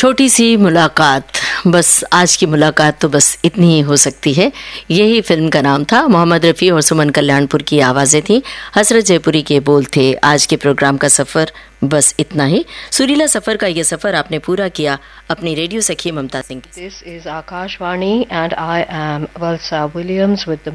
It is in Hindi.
छोटी सी मुलाकात, बस आज की मुलाकात तो बस इतनी ही हो सकती है। यही फिल्म का नाम था। मोहम्मद रफ़ी और सुमन कल्याणपुर की आवाज़ें थीं, हसरत जयपुरी के बोल थे। आज के प्रोग्राम का सफ़र बस इतना ही। सुरीला सफ़र का ये सफ़र आपने पूरा किया अपनी रेडियो सखी ममता Singh. This is Akashvani and I am Valsa Williams with